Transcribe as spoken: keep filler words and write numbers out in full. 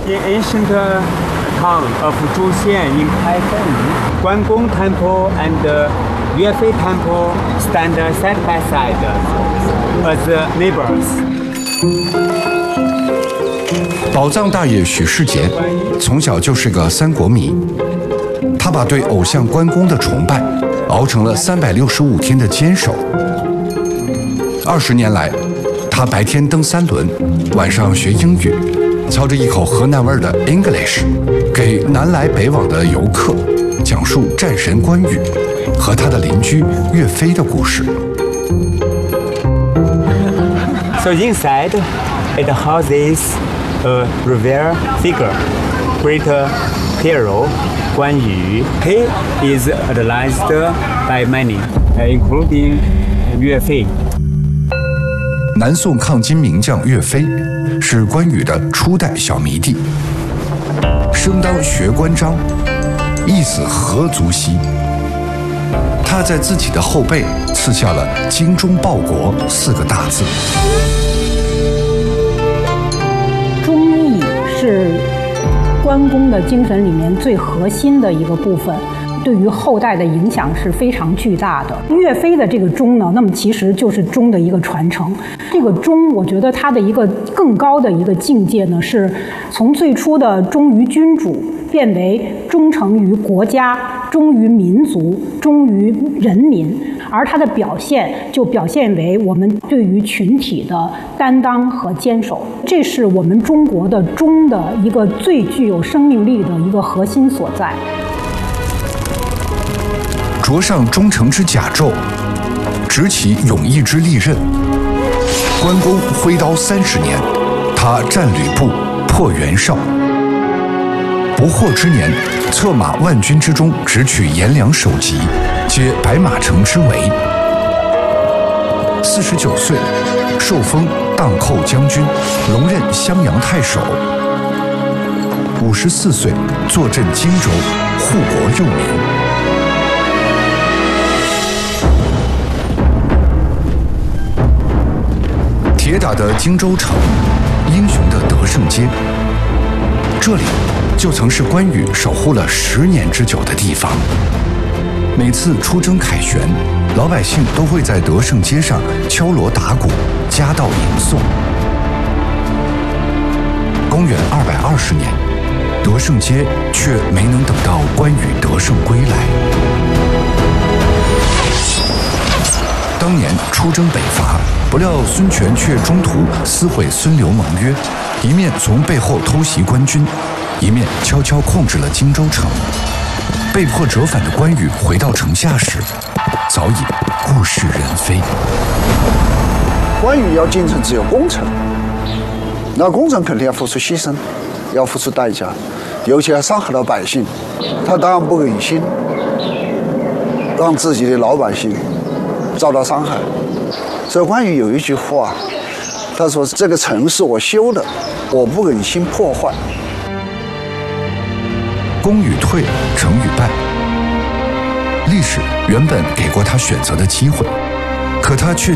In ancient town of Zhuxian in Taipei, Guangong Temple and Yuefei Temple stand side by side as neighbors. 宝藏大爷许世杰从小就是个三国迷，他把对偶像关公的崇拜熬成了三百六十五天的坚守。二十年来，他白天蹬三轮，晚上学英语，操着一口河南味的 English， 给南来北往的游客讲述战神关羽和他的邻居岳飞的故事。 So inside, it houses a revered figure, great hero Guan Yu. He is idolized by many, including Yue Fei. 南宋抗金名将岳飞是关羽的初代小迷弟，生当学关张，一死何足惜。他在自己的后背刺下了“精忠报国”四个大字。 忠义是关公的精神里面最核心的一个部分，对于后代的影响是非常巨大的。岳飞的这个忠呢，那么其实就是忠的一个传承。这个忠，我觉得它的一个更高的一个境界呢，是从最初的忠于君主，变为忠诚于国家、忠于民族、忠于人民，而它的表现就表现为我们对于群体的担当和坚守。这是我们中国的忠的一个最具有生命力的一个核心所在。 着上忠诚之甲胄，执起勇毅之利刃。关公挥刀三十年，他战吕布，破袁绍。不惑之年，策马万军之中，直取颜良首级，接白马城之围。四十九岁，受封荡寇将军，龙任襄阳太守。五十四岁，坐镇荆州，护国佑民。铁打的荆州城，英雄的德胜街，这里就曾是关羽守护了十年之久的地方。每次出征凯旋，老百姓都会在德胜街上敲锣打鼓，夹道迎送。公元二百二十年，德胜街却没能等到关羽得胜归来。当年出征北伐，不料孙权却中途撕毁孙刘盟约，一面从背后偷袭官军，一面悄悄控制了荆州城。被迫折返的关羽回到城下时，早已物是人非。 关羽要进城，只有攻城，那攻城肯定要付出牺牲，要付出代价，尤其还伤害到百姓，他当然不忍心让自己的老百姓遭到伤害。所以关羽有一句话，他说：“这个城是我修的，我不忍心破坏。” 攻与退，成与败，历史原本给过他选择的机会，可他却